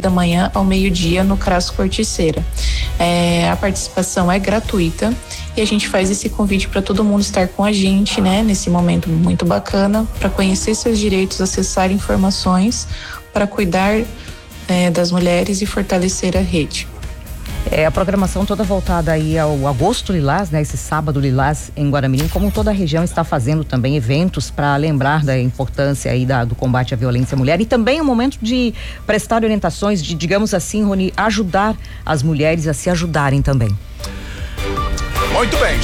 da manhã ao meio-dia no CRAS Corticeira. A participação é gratuita e a gente faz esse convite para todo mundo estar com a gente, né? Nesse momento muito bacana, para conhecer seus direitos, acessar informações, para cuidar das mulheres e fortalecer a rede. A programação toda voltada aí ao Agosto Lilás, né? Esse Sábado Lilás em Guaramirim, como toda a região está fazendo também eventos para lembrar da importância aí do combate à violência à mulher, e também é um momento de prestar orientações, de, digamos assim, Rony, ajudar as mulheres a se ajudarem também. Muito bem,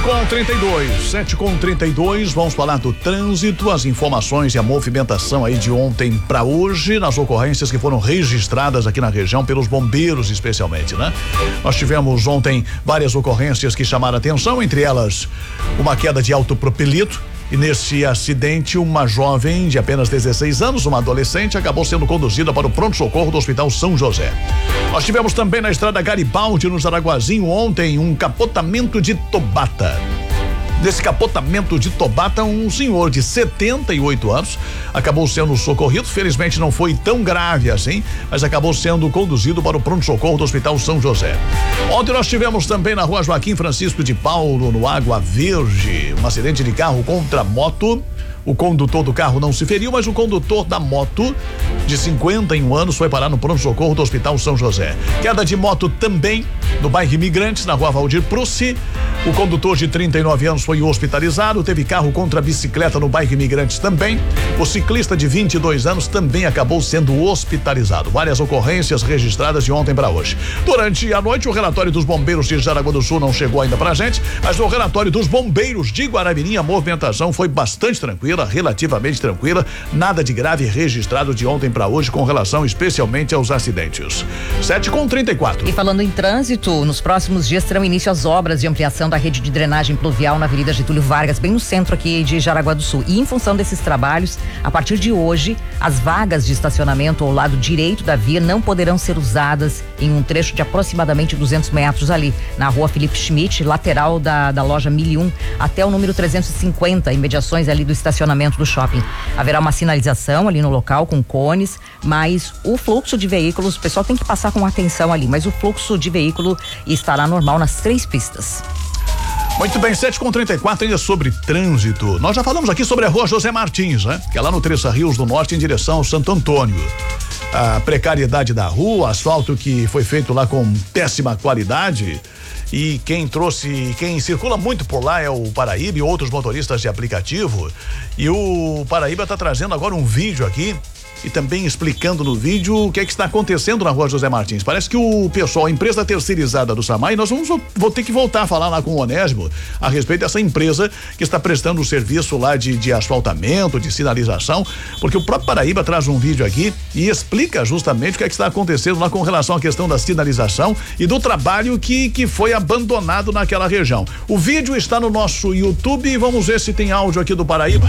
7h32, vamos falar do trânsito, as informações e a movimentação aí de ontem para hoje, nas ocorrências que foram registradas aqui na região pelos bombeiros especialmente, né? Nós tivemos ontem várias ocorrências que chamaram a atenção, entre elas uma queda de autopropelito. E nesse acidente, uma jovem de apenas 16 anos, uma adolescente, acabou sendo conduzida para o pronto-socorro do Hospital São José. Nós tivemos também na estrada Garibaldi, no Jaraguazinho, ontem, um capotamento de Tobata. Nesse capotamento de Tobata, um senhor de 78 anos acabou sendo socorrido. Felizmente não foi tão grave assim, mas acabou sendo conduzido para o pronto-socorro do Hospital São José. Ontem nós tivemos também na rua Joaquim Francisco de Paulo, no Água Verde, um acidente de carro contra moto. O condutor do carro não se feriu, mas o condutor da moto, de 51 anos, foi parar no pronto-socorro do Hospital São José. Queda de moto também no bairro Imigrantes, na rua Valdir Prussi. O condutor de 39 anos foi hospitalizado. Teve carro contra bicicleta no bairro Imigrantes também. O ciclista de 22 anos também acabou sendo hospitalizado. Várias ocorrências registradas de ontem para hoje. Durante a noite, o relatório dos bombeiros de Jaraguá do Sul não chegou ainda pra gente, mas no relatório dos bombeiros de Guaramirim, a movimentação foi bastante tranquila, relativamente tranquila, nada de grave registrado de ontem para hoje com relação especialmente aos acidentes. 7h34. E falando em trânsito, nos próximos dias terão início as obras de ampliação da rede de drenagem pluvial na Avenida Getúlio Vargas, bem no centro aqui de Jaraguá do Sul. E em função desses trabalhos, a partir de hoje, as vagas de estacionamento ao lado direito da via não poderão ser usadas em um trecho de aproximadamente 200 metros ali, na rua Felipe Schmidt, lateral da loja 1001, até o número 350, em mediações ali do estacionamento do shopping. Haverá uma sinalização ali no local com cones, mas o fluxo de veículos, o pessoal tem que passar com atenção ali, mas o fluxo de veículo estará normal nas 3 pistas. Muito bem, 7h34, ainda sobre trânsito. Nós já falamos aqui sobre a rua José Martins, né? Que é lá no Três Rios do Norte, em direção ao Santo Antônio. A precariedade da rua, asfalto que foi feito lá com péssima qualidade. E quem circula muito por lá é o Paraíba e outros motoristas de aplicativo. E o Paraíba está trazendo agora um vídeo aqui e também explicando no vídeo o que é que está acontecendo na rua José Martins. Parece que o pessoal, a empresa terceirizada do SAMAI, nós vou ter que voltar a falar lá com o Onésimo a respeito dessa empresa que está prestando o serviço lá de asfaltamento, de sinalização, porque o próprio Paraíba traz um vídeo aqui e explica justamente o que é que está acontecendo lá com relação à questão da sinalização e do trabalho que foi abandonado naquela região. O vídeo está no nosso YouTube e vamos ver se tem áudio aqui do Paraíba.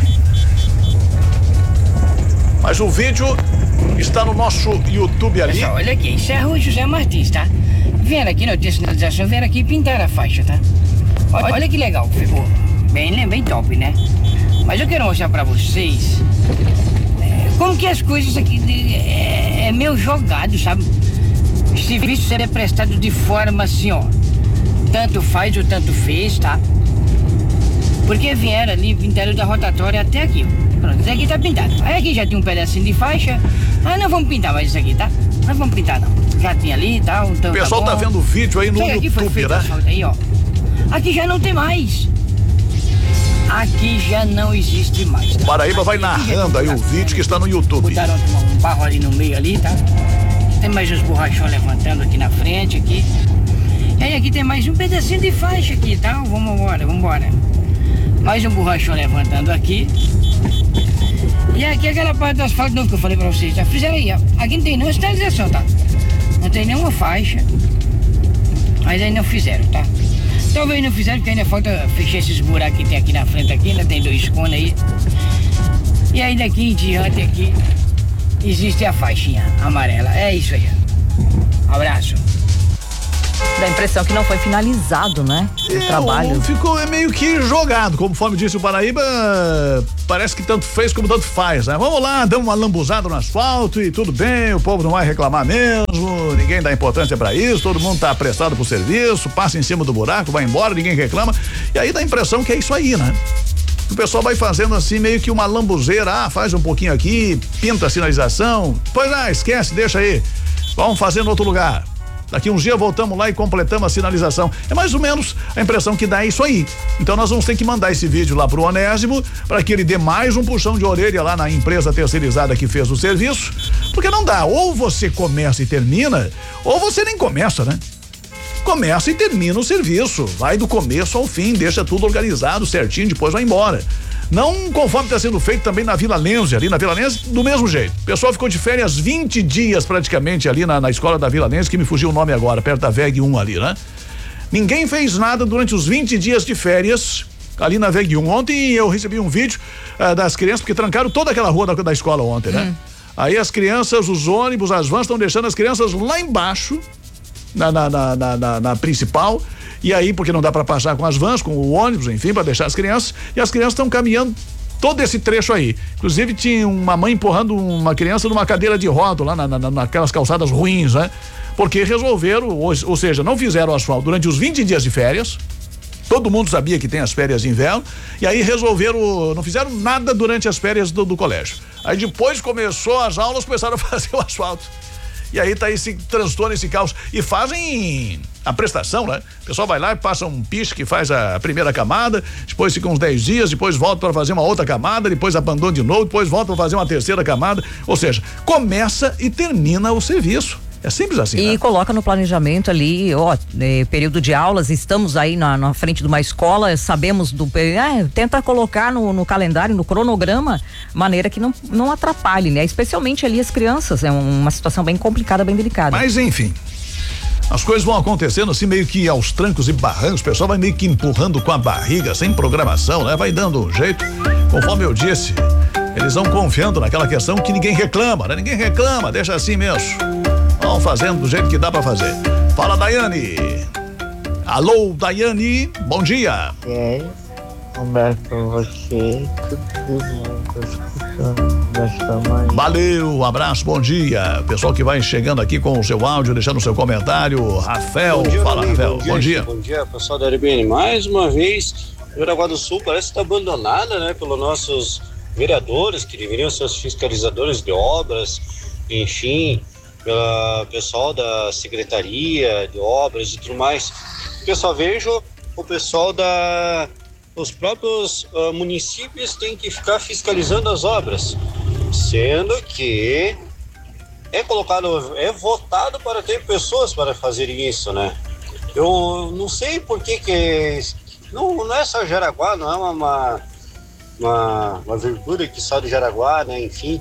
Mas o vídeo está no nosso YouTube ali. Pessoal, olha aqui, isso é a rua José Martins, tá? Vieram aqui, não tinha sinalização, vieram aqui pintar a faixa, tá? Olha que legal, ficou bem top, né? Mas eu quero mostrar pra vocês como que as coisas aqui é meio jogado, sabe? O serviço seria prestado de forma assim, ó, tanto faz ou tanto fez, tá? Porque vieram ali, pintaram da rotatória até aqui, ó. Pronto, isso aqui tá pintado. Aí aqui já tinha um pedacinho de faixa. Ah, não vamos pintar mais isso aqui, tá? Não vamos pintar não. Já tinha ali e tal. Então o pessoal tá vendo o vídeo aí no YouTube, né? Aí, ó. Aqui já não tem mais. Aqui já não existe mais. Tá? Paraíba vai narrando aí o vídeo que está no YouTube. Botaram um barro ali no meio ali, tá? Tem mais uns borrachão levantando aqui na frente, aqui. E aí aqui tem mais um pedacinho de faixa aqui, tá? Vamos embora. Mais um borrachão levantando aqui. E aqui aquela parte do asfalto novo que eu falei pra vocês, já fizeram aí, ó. Aqui não tem nenhuma sinalização, tá? Não tem nenhuma faixa. Mas aí não fizeram, tá? Talvez não fizeram porque ainda falta fechar esses buracos que tem aqui na frente aqui, ainda tem 2 cones aí. E aí daqui em diante aqui existe a faixinha amarela. É isso aí. Abraço. Dá a impressão que não foi finalizado, né? O trabalho. Ficou meio que jogado, conforme disse o Paraíba, parece que tanto fez como tanto faz, né? Vamos lá, damos uma lambuzada no asfalto e tudo bem, o povo não vai reclamar mesmo, ninguém dá importância pra isso, todo mundo tá apressado pro serviço, passa em cima do buraco, vai embora, ninguém reclama, e aí dá a impressão que é isso aí, né? O pessoal vai fazendo assim meio que uma lambuzeira, faz um pouquinho aqui, pinta a sinalização, pois esquece, deixa aí, vamos fazer em outro lugar. Daqui uns dias voltamos lá e completamos a sinalização. É mais ou menos a impressão que dá isso aí. Então nós vamos ter que mandar esse vídeo lá pro Onésimo para que ele dê mais um puxão de orelha lá na empresa terceirizada que fez o serviço, porque não dá, ou você começa e termina, ou você nem começa, né? Começa e termina o serviço, vai do começo ao fim, deixa tudo organizado certinho, depois vai embora. Não conforme está sendo feito também na Vila Lense, ali na Vila Lense, do mesmo jeito. O pessoal ficou de férias 20 dias praticamente ali na escola da Vila Lense, que me fugiu o nome agora, perto da VEG 1 ali, né? Ninguém fez nada durante os 20 dias de férias ali na VEG 1. Ontem eu recebi um vídeo das crianças, porque trancaram toda aquela rua da escola ontem, né? Aí as crianças, os ônibus, as vans estão deixando as crianças lá embaixo, na principal, e aí porque não dá para passar com as vans, com o ônibus, enfim, para deixar as crianças, e as crianças estão caminhando todo esse trecho aí. Inclusive tinha uma mãe empurrando uma criança numa cadeira de roda lá naquelas calçadas ruins, né? Porque resolveram, ou seja, não fizeram asfalto durante os 20 dias de férias. Todo mundo sabia que tem as férias de inverno, e aí resolveram, não fizeram nada durante as férias do colégio. Aí depois começou as aulas, começaram a fazer o asfalto. E aí tá esse transtorno, esse caos. E fazem a prestação, né? O pessoal vai lá e passa um piche que faz a primeira camada, depois fica uns 10 dias, depois volta para fazer uma outra camada, depois abandona de novo, depois volta para fazer uma terceira camada. Ou seja, começa e termina o serviço. É simples assim, e né? Coloca no planejamento ali, período de aulas, estamos aí na frente de uma escola, sabemos tenta colocar no calendário, no cronograma, maneira que não atrapalhe, né? Especialmente ali as crianças, é uma situação bem complicada, bem delicada. Mas enfim, as coisas vão acontecendo assim meio que aos trancos e barrancos, o pessoal vai meio que empurrando com a barriga, sem programação, né? Vai dando um jeito, conforme eu disse, eles vão confiando naquela questão que ninguém reclama, né? Ninguém reclama, deixa assim mesmo. Vão fazendo do jeito que dá pra fazer. Fala, Daiane. Alô, Daiane, bom dia. Humberto, você, tudo bom, tô escutando desta manhã. Valeu, um abraço, bom dia. Pessoal que vai chegando aqui com o seu áudio, deixando o seu comentário. Rafael, bom dia, fala, amigo, Rafael, bom dia. Bom dia, pessoal da RBN. Mais uma vez, Jaraguá do Sul parece estar abandonada, né, pelos nossos vereadores, que deveriam ser os fiscalizadores de obras, enfim, pelo pessoal da Secretaria de Obras e tudo mais. Eu só vejo o pessoal os próprios municípios têm que ficar fiscalizando as obras, sendo que é votado para ter pessoas para fazer isso, né? Eu não sei por que não é só Jaraguá, não é uma virtude que só de Jaraguá, né? Enfim,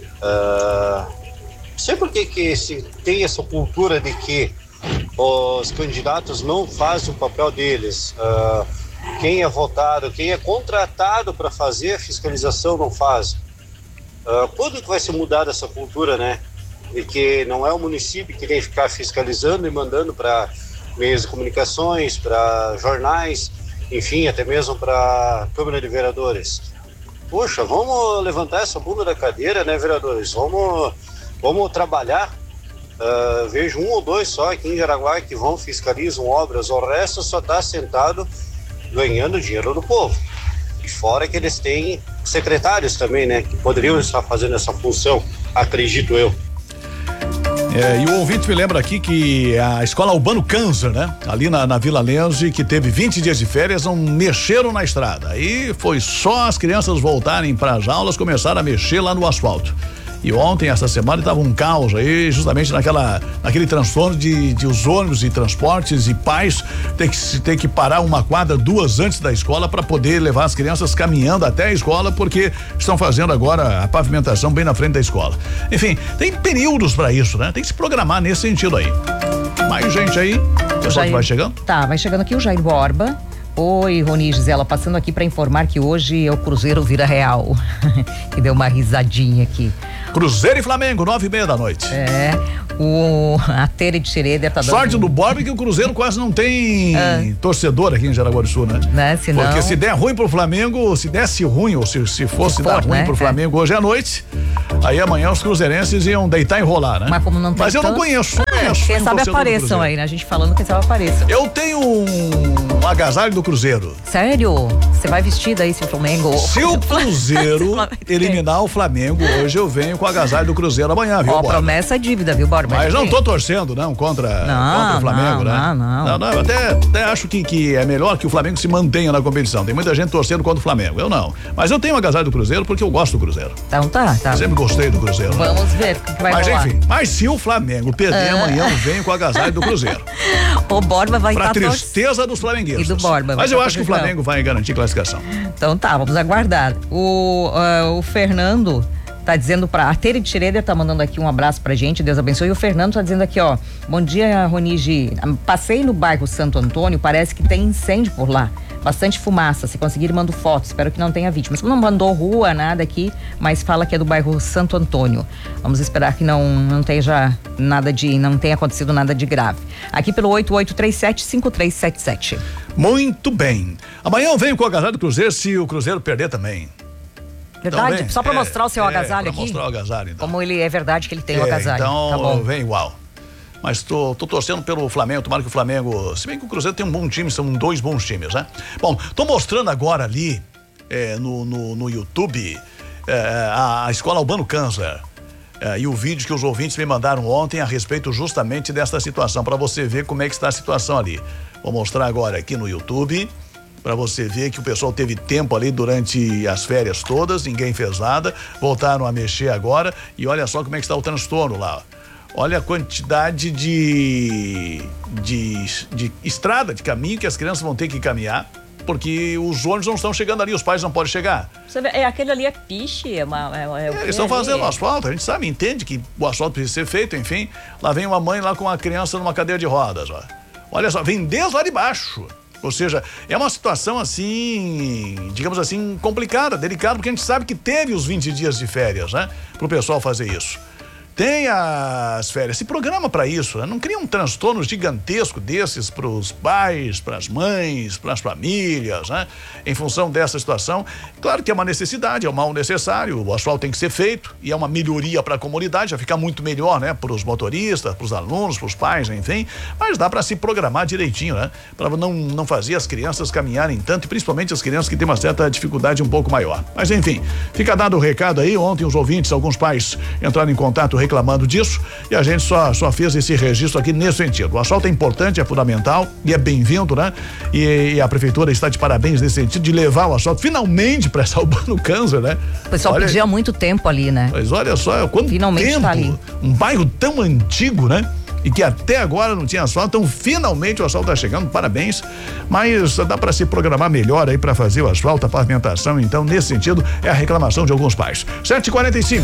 não sei por que se tem essa cultura de que os candidatos não fazem o papel deles. Quem é votado, quem é contratado para fazer a fiscalização não faz. Quando que vai ser mudada essa cultura, né? De que não é o município que tem que ficar fiscalizando e mandando para meios de comunicações, para jornais, enfim, até mesmo para a Câmara de Vereadores. Poxa, vamos levantar essa bunda da cadeira, né, vereadores? Vamos trabalhar. Vejo um ou dois só aqui em Jaraguá que fiscalizam obras, o resto só está sentado ganhando dinheiro do povo. E fora que eles têm secretários também, né, que poderiam estar fazendo essa função, acredito eu. E o ouvinte me lembra aqui que a escola Urbano Câncer, né? Ali na Vila Lense, que teve 20 dias de férias, não mexeram na estrada. Aí foi só as crianças voltarem para as aulas, começaram a mexer lá no asfalto. E ontem, essa semana, estava um caos aí, justamente naquele transtorno de os ônibus e transportes e pais ter que parar uma quadra, 2 antes da escola para poder levar as crianças caminhando até a escola, porque estão fazendo agora a pavimentação bem na frente da escola. Enfim, tem períodos para isso, né? Tem que se programar nesse sentido aí. Mais gente aí, pessoal que vai chegando? Tá, vai chegando aqui o Jair Borba. Oi, Roni Gisela, passando aqui para informar que hoje é o Cruzeiro Vira Real. Que deu uma risadinha aqui. Cruzeiro e Flamengo, 9:30 da noite. A Tere de Xereder tá dando... Sorte do Borba que o Cruzeiro quase não tem torcedor aqui em Jaraguá do Sul, né? Senão... Porque se der ruim pro Flamengo, se desse ruim, ou se fosse dar ruim, né, pro Flamengo hoje à noite, aí amanhã os cruzeirenses iam deitar e rolar, né? Mas como não tem Mas eu não conheço. Quem sabe apareçam aí, né? A gente falando, quem sabe apareçam. Eu tenho um agasalho do Cruzeiro. Sério? Você vai vestido aí se o Flamengo... Se o Cruzeiro eliminar o Flamengo, hoje eu venho com o agasalho do Cruzeiro amanhã, viu, Borba? Promessa é dívida, viu, Borba? Mas não tô torcendo, não, contra o Flamengo, né? Não, eu até acho que é melhor que o Flamengo se mantenha na competição. Tem muita gente torcendo contra o Flamengo, eu não. Mas eu tenho um agasalho do Cruzeiro porque eu gosto do Cruzeiro. Então tá. Sempre gostei do Cruzeiro. Vamos ver o que vai rolar. Mas enfim, se o Flamengo perder amanhã, eu venho com o agasalho do Cruzeiro. O Borba vai estar... Pra tristeza dos flamenguistas. E do Borba. Mas eu acho que o Flamengo vai garantir classificação. Então tá, vamos aguardar. O Fernando tá dizendo a Tere de Schroeder tá mandando aqui um abraço pra gente, Deus abençoe. E o Fernando tá dizendo aqui, ó, bom dia, Ronigi. Passei no bairro Santo Antônio, parece que tem incêndio por lá. Bastante fumaça, se conseguir mando foto, espero que não tenha vítimas. Não mandou rua, nada aqui, mas fala que é do bairro Santo Antônio. Vamos esperar que não tenha acontecido nada de grave. Aqui pelo 8837-5377. Muito bem. Amanhã eu venho com o agasalho do Cruzeiro se o Cruzeiro perder também. Verdade? Então, só pra mostrar o seu agasalho aqui? Mostrar o agasalho, então. Como ele é verdade que ele tem o agasalho. Então, tá bom. Vem igual. Mas tô torcendo pelo Flamengo, tomara que o Flamengo, se bem que o Cruzeiro tem um bom time, são 2 bons times, né? Bom, tô mostrando agora ali no YouTube a Escola Albano Câncer e o vídeo que os ouvintes me mandaram ontem a respeito justamente dessa situação, para você ver como é que está a situação ali. Vou mostrar agora aqui no YouTube, para você ver que o pessoal teve tempo ali durante as férias todas, ninguém fez nada, voltaram a mexer agora e olha só como é que está o transtorno lá. Olha a quantidade de estrada, de caminho que as crianças vão ter que caminhar, porque os ônibus não estão chegando ali, os pais não podem chegar. Você vê, aquele ali é piche, eles estão fazendo o asfalto, a gente sabe, entende que o asfalto precisa ser feito, enfim. Lá vem uma mãe lá com uma criança numa cadeira de rodas, ó. Olha só, vem desde lá de baixo. Ou seja, é uma situação assim, digamos assim, complicada, delicada, porque a gente sabe que teve os 20 dias de férias, né? Pro pessoal fazer isso. Tem as férias, se programa para isso, né? Não cria um transtorno gigantesco desses para os pais, para as mães, para as famílias, né? Em função dessa situação, claro que é uma necessidade, é um mal necessário, o asfalto tem que ser feito e é uma melhoria para a comunidade, vai ficar muito melhor, né? Para os motoristas, para os alunos, para os pais, enfim, mas dá para se programar direitinho, né? Para não fazer as crianças caminharem tanto e principalmente as crianças que têm uma certa dificuldade um pouco maior. Mas enfim, fica dado o recado aí, ontem os ouvintes, alguns pais entraram em contato reclamando disso e a gente só fez esse registro aqui nesse sentido. O asfalto é importante, é fundamental e é bem-vindo, né? E a prefeitura está de parabéns nesse sentido de levar o asfalto finalmente para essa Albano Câncer, né? O pessoal pedia há muito tempo ali, né? Mas olha só, quanto finalmente tempo, tá ali. Um bairro tão antigo, né? E que até agora não tinha asfalto, então finalmente o asfalto está chegando, parabéns, mas dá para se programar melhor aí para fazer o asfalto, a pavimentação, então nesse sentido é a reclamação de alguns pais. 7h45.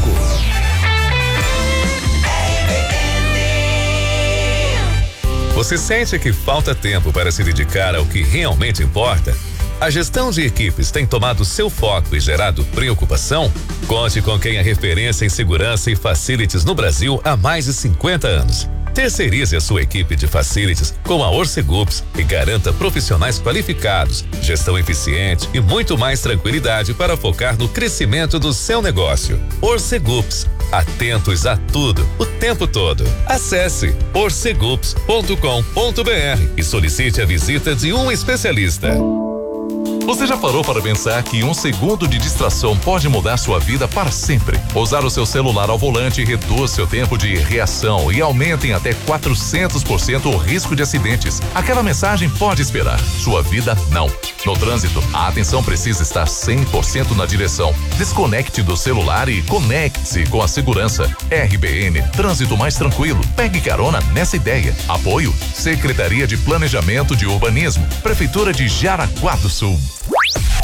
Você sente que falta tempo para se dedicar ao que realmente importa? A gestão de equipes tem tomado seu foco e gerado preocupação? Conte com quem é referência em segurança e facilities no Brasil há mais de 50 anos. Terceirize a sua equipe de facilities com a Orcegups e garanta profissionais qualificados, gestão eficiente e muito mais tranquilidade para focar no crescimento do seu negócio. Orcegups, atentos a tudo, o tempo todo. Acesse orcegups.com.br e solicite a visita de um especialista. Você já parou para pensar que 1 segundo de distração pode mudar sua vida para sempre? Usar o seu celular ao volante reduz seu tempo de reação e aumenta em até 400% o risco de acidentes. Aquela mensagem pode esperar, sua vida não. No trânsito, a atenção precisa estar 100% na direção. Desconecte do celular e conecte-se com a segurança. RBN, trânsito mais tranquilo. Pegue carona nessa ideia. Apoio, Secretaria de Planejamento de Urbanismo, Prefeitura de Jaraguá do Sul.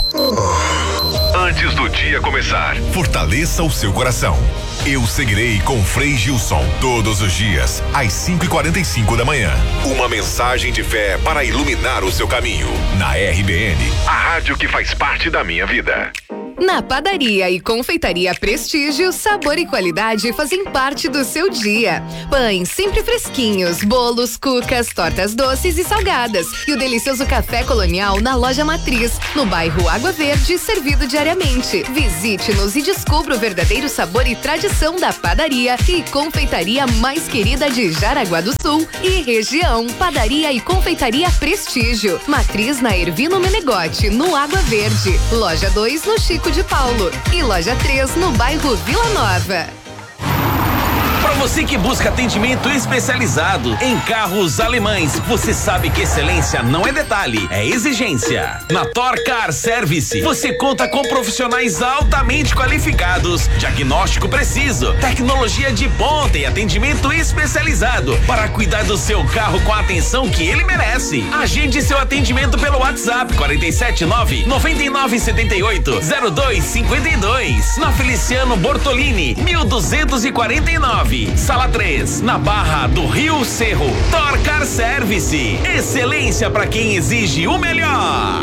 Antes do dia começar, fortaleça o seu coração. Eu seguirei com Frei Gilson todos os dias, às 5h45 da manhã. Uma mensagem de fé para iluminar o seu caminho. Na RBN, a rádio que faz parte da minha vida. Na Padaria e Confeitaria Prestígio, sabor e qualidade fazem parte do seu dia. Pães sempre fresquinhos, bolos, cucas, tortas doces e salgadas. E o delicioso café colonial na Loja Matriz, no bairro Água Verde, servido diariamente. Visite-nos e descubra o verdadeiro sabor e tradição da padaria e confeitaria mais querida de Jaraguá do Sul e região. Padaria e Confeitaria Prestígio. Matriz na Ervino Menegote, no Água Verde. Loja 2 no Chico de Paulo e loja 3 no bairro Vila Nova. Para você que busca atendimento especializado em carros alemães, você sabe que excelência não é detalhe, é exigência. Na Tor Car Service, você conta com profissionais altamente qualificados, diagnóstico preciso, tecnologia de ponta e atendimento especializado para cuidar do seu carro com a atenção que ele merece. Agende seu atendimento pelo WhatsApp 479-9978-0252. Na Feliciano Bortolini, 1249. Sala 3, na Barra do Rio Cerro. Tor Car Service. Excelência para quem exige o melhor.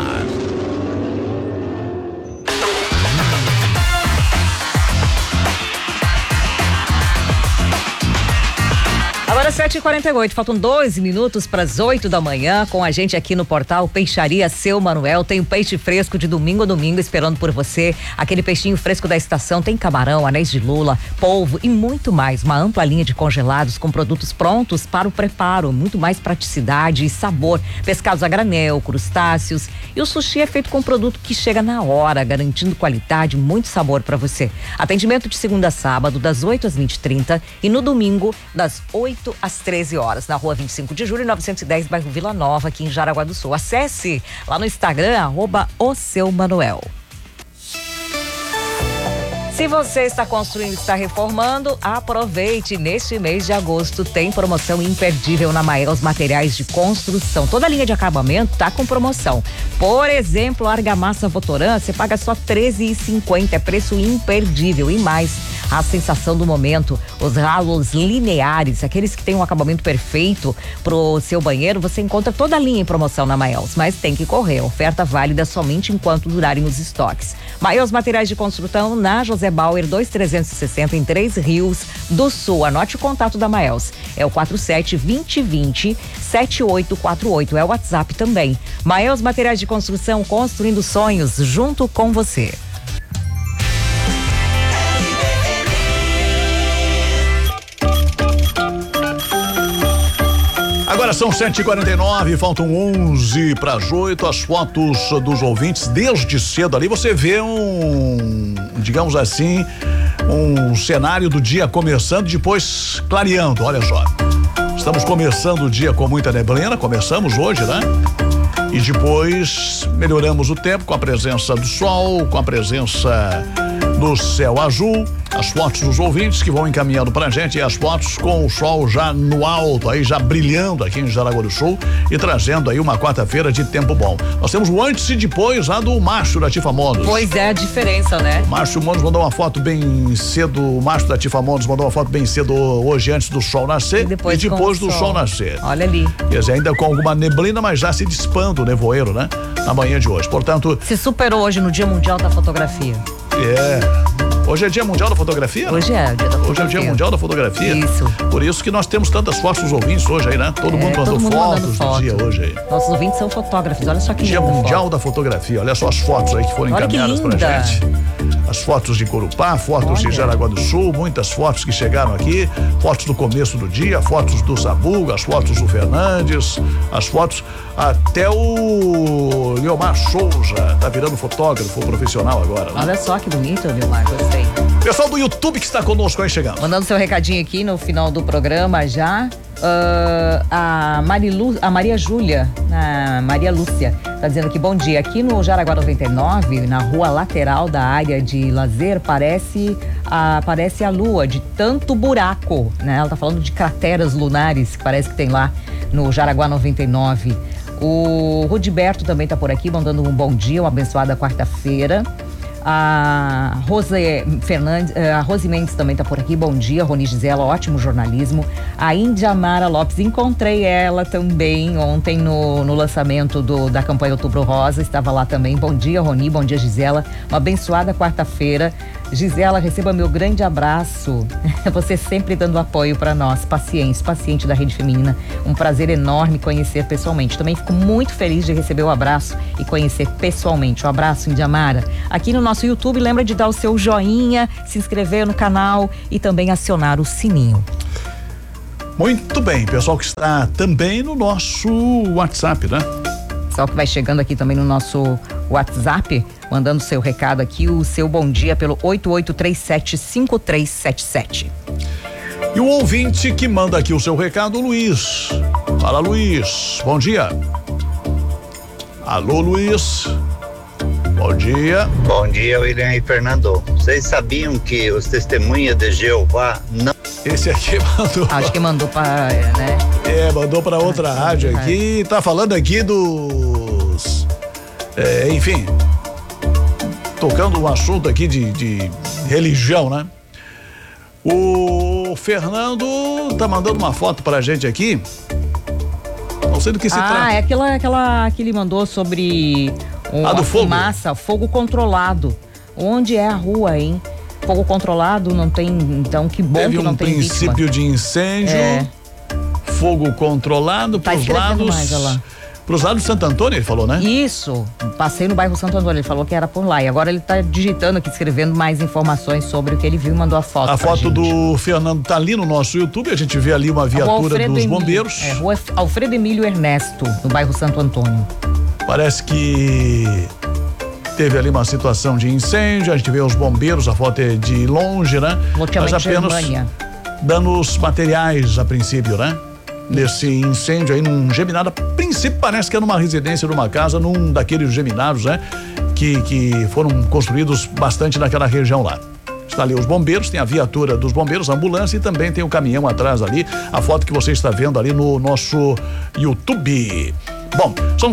Agora 7h48, faltam 12 minutos para as 8 da manhã, com a gente aqui no portal Peixaria Seu Manuel. Tem o peixe fresco de domingo a domingo esperando por você, aquele peixinho fresco da estação. Tem camarão, anéis de lula, polvo e muito mais. Uma ampla linha de congelados com produtos prontos para o preparo, muito mais praticidade e sabor. Pescados a granel, crustáceos, e o sushi é feito com produto que chega na hora, garantindo qualidade, muito sabor para você. Atendimento de segunda a sábado, das 8 às 20h30 e no domingo, das 8 às 13 horas, na rua 25 de julho, 910, bairro Vila Nova, aqui em Jaraguá do Sul. Acesse lá no Instagram, @oseumanuel. Se você está construindo, está reformando, aproveite. Neste mês de agosto tem promoção imperdível na Maels Materiais de Construção. Toda a linha de acabamento está com promoção. Por exemplo, a argamassa Votoran, você paga só R$13,50, é preço imperdível. E mais, a sensação do momento, os ralos lineares, aqueles que têm um acabamento perfeito pro seu banheiro, você encontra toda a linha em promoção na Maels, mas tem que correr, oferta válida somente enquanto durarem os estoques. Maels Materiais de Construção na José Bauer 2360 em Três Rios do Sul. Anote o contato da Maels, é o 47-2020-7848, é o WhatsApp também. Maels Materiais de Construção, construindo sonhos junto com você. Agora são 7h49, faltam 11 para as 8. As fotos dos ouvintes desde cedo ali, você vê digamos assim, um cenário do dia começando, depois clareando. Olha só, estamos começando o dia com muita neblina, começamos hoje, né? E depois melhoramos o tempo com a presença do sol, com a presença do céu azul. As fotos dos ouvintes que vão encaminhando pra gente, e as fotos com o sol já no alto, aí já brilhando aqui em Jaraguá do Sul e trazendo aí uma quarta-feira de tempo bom. Nós temos o antes e depois lá do Márcio da Tifamondos. Pois é, a diferença, né? O Márcio Mondos mandou uma foto bem cedo, o Márcio da Tifamondos mandou uma foto bem cedo hoje, antes do sol nascer e depois do sol nascer. Olha ali. Quer dizer, ainda com alguma neblina, mas já se dissipando o nevoeiro, né? Na manhã de hoje, portanto... Se superou hoje no Dia Mundial da Fotografia. Hoje é Dia Mundial da Fotografia? Hoje é o Dia da Fotografia. Hoje é o Dia Mundial da Fotografia. Isso. Por isso que nós temos tantas fotos dos ouvintes hoje aí, né? Todo mundo mandou fotos do dia hoje aí. Nossos ouvintes são fotógrafos, olha só que Dia Mundial da Fotografia, olha só as fotos aí que foram encaminhadas pra gente. As fotos de Corupá, fotos de Jaraguá do Sul, muitas fotos que chegaram aqui, fotos do começo do dia, fotos do Sabuga, as fotos do Fernandes, as fotos, até o Leomar Souza tá virando fotógrafo profissional agora, né? Olha só que bonito, Leomar, gostei. Pessoal do YouTube que está conosco aí chegando. Mandando seu recadinho aqui no final do programa já. A Maria Júlia, a Maria Lúcia, tá dizendo que bom dia. Aqui no Jaraguá 99, na rua lateral da área de lazer, parece a lua, de tanto buraco, né? Ela tá falando de crateras lunares que parece que tem lá no Jaraguá 99. O Rudiberto também tá por aqui, mandando um bom dia, uma abençoada quarta-feira. A Rose Mendes também tá por aqui, bom dia. Roni Gisela, ótimo jornalismo. A Indiamara Lopes, encontrei ela também ontem no lançamento da campanha Outubro Rosa, estava lá também. Bom dia, Roni, bom dia, Gisela. Uma abençoada quarta-feira. Gisela, receba meu grande abraço. Você sempre dando apoio para nós, paciente da Rede Feminina. Um prazer enorme conhecer pessoalmente. Também fico muito feliz de receber o abraço e conhecer pessoalmente. Um abraço, Indiamara. Aqui no nosso YouTube, lembra de dar o seu joinha, se inscrever no canal e também acionar o sininho. Muito bem, pessoal que está também no nosso WhatsApp, né? Pessoal que vai chegando aqui também no nosso WhatsApp, mandando seu recado aqui, o seu bom dia pelo 88375377. E o ouvinte que manda aqui o seu recado, Luiz. Fala, Luiz. Bom dia. Alô, Luiz. Bom dia. Bom dia, William e Fernando. Vocês sabiam que os testemunhas de Jeová não... Esse aqui mandou. Acho que mandou para, né? Mandou para outra rádio aqui. Tá falando aqui dos... enfim, tocando um assunto aqui de religião, né? O Fernando tá mandando uma foto pra gente aqui. Não sei do que se trata. É aquela que ele mandou sobre do fogo. Fumaça, fogo controlado. Onde é a rua, hein? Fogo controlado, não tem, então que bom que não tem vítima. Teve um princípio de incêndio, fogo controlado pros lados de Santo Antônio, ele falou, né? Isso, passei no bairro Santo Antônio, ele falou que era por lá, e agora ele tá digitando aqui, escrevendo mais informações sobre o que ele viu e mandou a foto. A foto do Fernando tá ali no nosso YouTube, a gente vê ali uma viatura dos bombeiros. Rua Alfredo Emílio Ernesto, no bairro Santo Antônio. Parece que teve ali uma situação de incêndio, a gente vê os bombeiros, a foto é de longe, né? Mas apenas danos materiais a princípio, né? Nesse incêndio aí num geminado, a princípio parece que é numa residência, numa casa, num daqueles geminados, né? Que foram construídos bastante naquela região lá. Está ali os bombeiros, tem a viatura dos bombeiros, a ambulância e também tem o caminhão atrás ali, a foto que você está vendo ali no nosso YouTube. Bom, são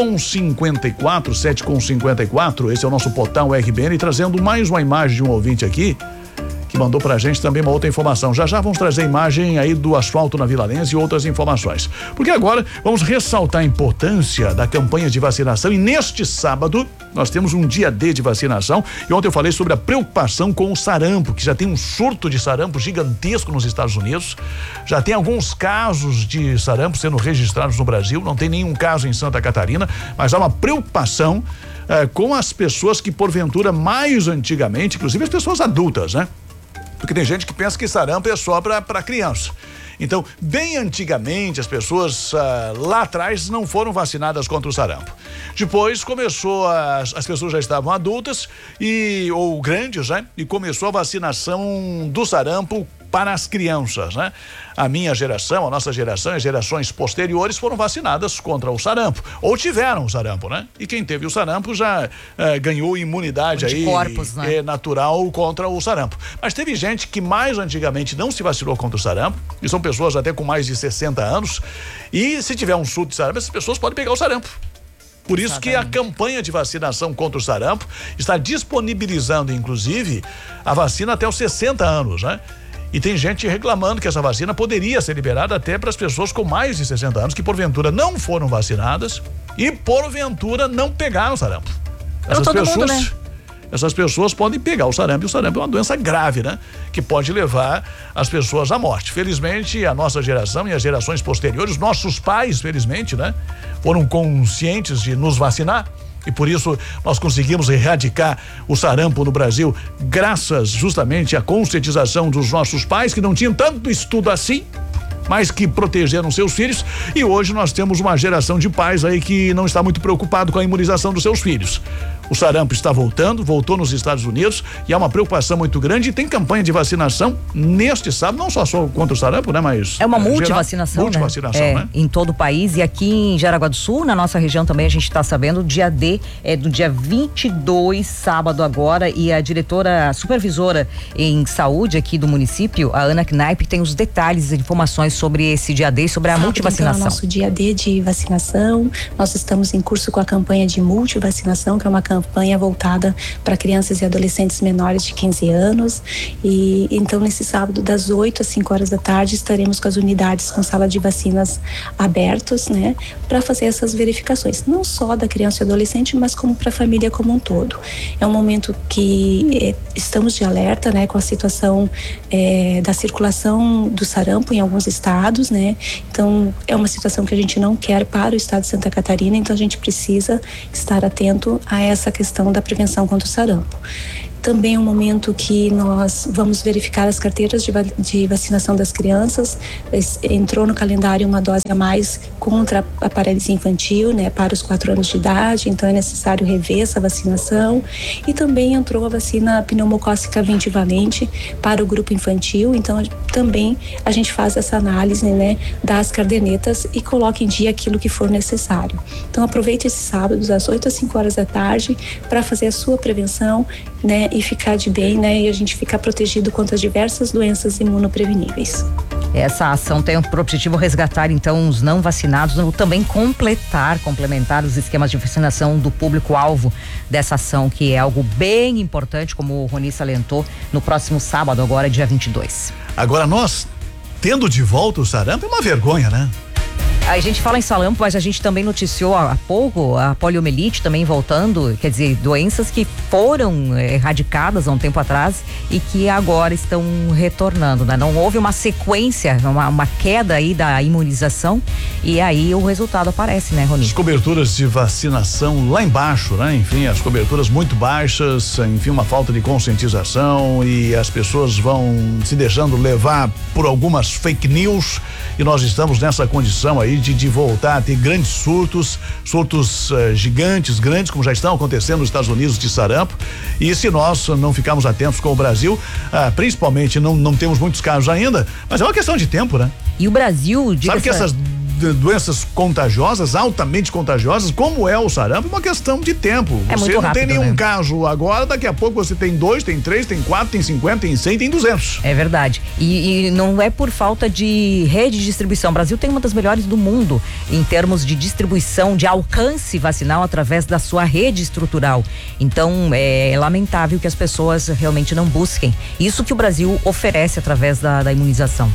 7h54, esse é o nosso portal RBN, trazendo mais uma imagem de um ouvinte aqui, que mandou pra gente também uma outra informação. Já vamos trazer a imagem aí do asfalto na Vila Lense e outras informações. Porque agora vamos ressaltar a importância da campanha de vacinação e neste sábado nós temos um dia D de vacinação e ontem eu falei sobre a preocupação com o sarampo, que já tem um surto de sarampo gigantesco nos Estados Unidos, já tem alguns casos de sarampo sendo registrados no Brasil, não tem nenhum caso em Santa Catarina, mas há uma preocupação com as pessoas que porventura mais antigamente, inclusive as pessoas adultas, né? Porque tem gente que pensa que sarampo é só para criança. Então, bem antigamente, as pessoas lá atrás não foram vacinadas contra o sarampo. Depois começou, as pessoas já estavam adultas ou grandes, né? E começou a vacinação do sarampo para as crianças, né? A minha geração, a nossa geração e as gerações posteriores foram vacinadas contra o sarampo, ou tiveram o sarampo, né? E quem teve o sarampo já ganhou imunidade aí, né? Natural contra o sarampo. Mas teve gente que mais antigamente não se vacinou contra o sarampo, e são pessoas até com mais de 60 anos, e se tiver um surto de sarampo, essas pessoas podem pegar o sarampo. Por isso que a campanha de vacinação contra o sarampo está disponibilizando, inclusive, a vacina até os 60 anos, né? E tem gente reclamando que essa vacina poderia ser liberada até para as pessoas com mais de 60 anos que porventura não foram vacinadas e porventura não pegaram sarampo. Essas pessoas podem pegar o sarampo, e o sarampo é uma doença grave, né? Que pode levar as pessoas à morte. Felizmente, a nossa geração e as gerações posteriores, nossos pais, felizmente, né? Foram conscientes de nos vacinar. E por isso nós conseguimos erradicar o sarampo no Brasil, graças justamente à conscientização dos nossos pais, que não tinham tanto estudo assim, mas que protegeram seus filhos. E hoje nós temos uma geração de pais aí que não está muito preocupado com a imunização dos seus filhos. O sarampo está voltou nos Estados Unidos e há uma preocupação muito grande, e tem campanha de vacinação neste sábado, não só contra o sarampo, né, mas é uma multivacinação, né? Em todo o país, e aqui em Jaraguá do Sul, na nossa região também, a gente está sabendo, o dia D é do dia 22, sábado agora, e a diretora supervisora em saúde aqui do município, a Ana Knaip, tem os detalhes e informações sobre esse dia D e sobre a multivacinação. Então, é o nosso dia D de vacinação. Nós estamos em curso com a campanha de multivacinação, que é uma campanha voltada para crianças e adolescentes menores de 15 anos. E então, nesse sábado, das 8 às 5 horas da tarde, estaremos com as unidades com sala de vacinas abertos, né, para fazer essas verificações, não só da criança e adolescente, mas como para a família como um todo. É um momento que estamos de alerta, né, com a situação da circulação do sarampo em alguns estados, né? Então, é uma situação que a gente não quer para o estado de Santa Catarina, então a gente precisa estar atento a essa questão da prevenção contra o sarampo. Também é um momento que nós vamos verificar as carteiras de vacinação das crianças. Entrou no calendário uma dose a mais contra a paralisia infantil, né, para os 4 anos de idade, então é necessário rever essa vacinação. E também entrou a vacina pneumocócica 20-valente para o grupo infantil, então também a gente faz essa análise, né, das cadernetas e coloca em dia aquilo que for necessário. Então aproveite esse sábado, das 8 às 5 horas da tarde, para fazer a sua prevenção, né, e ficar de bem, né, e a gente ficar protegido contra diversas doenças imunopreveníveis. Essa ação tem por objetivo resgatar, então, os não vacinados, ou também complementar os esquemas de vacinação do público-alvo dessa ação, que é algo bem importante, como o Rony salientou, no próximo sábado, agora, dia 22. Agora, nós, tendo de volta o sarampo, é uma vergonha, né? A gente fala em sarampo, mas a gente também noticiou há pouco a poliomielite também voltando, quer dizer, doenças que foram erradicadas há um tempo atrás e que agora estão retornando, né? Não houve uma sequência, uma queda aí da imunização, e aí o resultado aparece, né, Rony? As coberturas de vacinação lá embaixo, né? Enfim, as coberturas muito baixas, enfim, uma falta de conscientização, e as pessoas vão se deixando levar por algumas fake news, e nós estamos nessa condição aí de voltar a ter grandes surtos gigantes, grandes, como já estão acontecendo nos Estados Unidos, de sarampo. E se nós não ficarmos atentos com o Brasil, principalmente não temos muitos casos ainda, mas é uma questão de tempo, né? E o Brasil... Sabe que essas doenças contagiosas, altamente contagiosas, como é o sarampo, é uma questão de tempo. É você muito rápido, não tem nenhum né? caso agora, daqui a pouco você tem 2, tem 3, tem 4, tem 50, tem 100, tem 200. É verdade. E não é por falta de rede de distribuição. O Brasil tem uma das melhores do mundo em termos de distribuição, de alcance vacinal através da sua rede estrutural. Então, é lamentável que as pessoas realmente não busquem isso que o Brasil oferece através da imunização.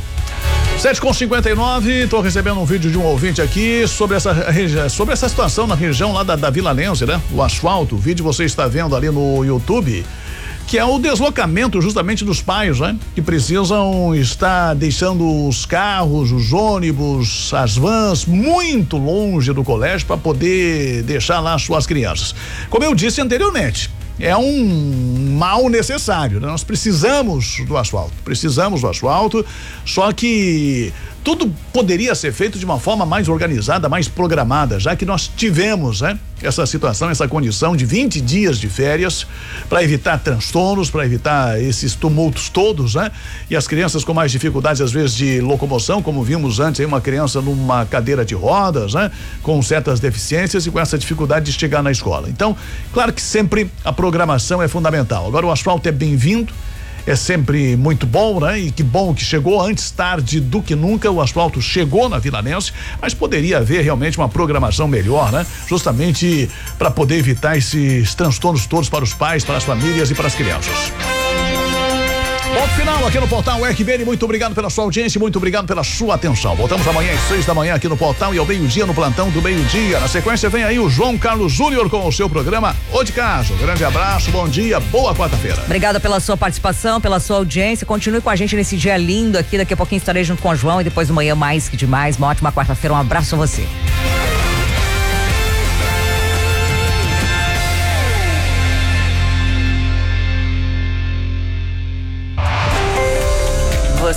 7h59, tô recebendo um vídeo de um ouvinte aqui sobre essa situação na região lá da Vila Lense, né? O asfalto, o vídeo você está vendo ali no YouTube, que é o deslocamento justamente dos pais, né? Que precisam estar deixando os carros, os ônibus, as vans muito longe do colégio para poder deixar lá suas crianças. Como eu disse anteriormente, é um mal necessário, né? Nós precisamos do asfalto, só que tudo poderia ser feito de uma forma mais organizada, mais programada, já que nós tivemos, né, essa situação, essa condição de 20 dias de férias para evitar transtornos, para evitar esses tumultos todos, né? E as crianças com mais dificuldades, às vezes, de locomoção, como vimos antes aí, uma criança numa cadeira de rodas, né? Com certas deficiências e com essa dificuldade de chegar na escola. Então, claro que sempre a programação é fundamental. Agora, o asfalto é bem-vindo, é sempre muito bom, né? E que bom que chegou, antes tarde do que nunca, o asfalto chegou na Vila Lense, mas poderia haver realmente uma programação melhor, né? Justamente para poder evitar esses transtornos todos para os pais, para as famílias e para as crianças. Ponto final aqui no Portal RBN. Muito obrigado pela sua audiência, muito obrigado pela sua atenção. Voltamos amanhã às 6 da manhã aqui no Portal e ao meio-dia no Plantão do Meio-Dia. Na sequência vem aí o João Carlos Júnior com o seu programa O de Casa. Grande abraço, bom dia, boa quarta-feira. Obrigada pela sua participação, pela sua audiência. Continue com a gente nesse dia lindo aqui. Daqui a pouquinho estarei junto com o João e depois do manhã mais que demais. Uma ótima quarta-feira. Um abraço a você.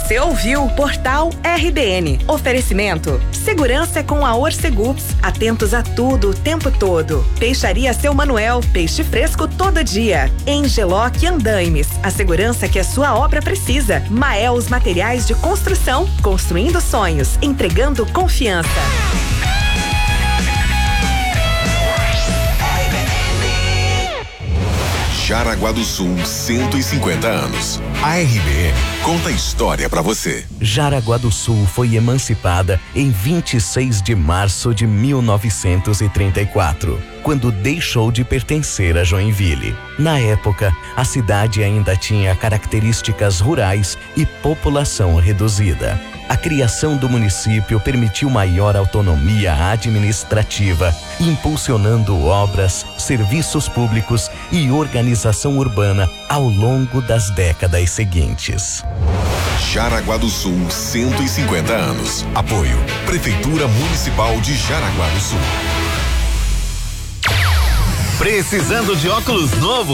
Você ouviu Portal RBN. Oferecimento. Segurança é com a Orcegups. Atentos a tudo o tempo todo. Peixaria Seu Manuel. Peixe fresco todo dia. Engeloc Andaimes. A segurança que a sua obra precisa. Maels Materiais de Construção. Construindo sonhos. Entregando confiança. Jaraguá do Sul, 150 anos. A RBN conta a história pra você. Jaraguá do Sul foi emancipada em 26 de março de 1934, quando deixou de pertencer a Joinville. Na época, a cidade ainda tinha características rurais e população reduzida. A criação do município permitiu maior autonomia administrativa, impulsionando obras, serviços públicos e organização urbana ao longo das décadas seguintes. Jaraguá do Sul, 150 anos. Apoio: Prefeitura Municipal de Jaraguá do Sul. Precisando de óculos novo?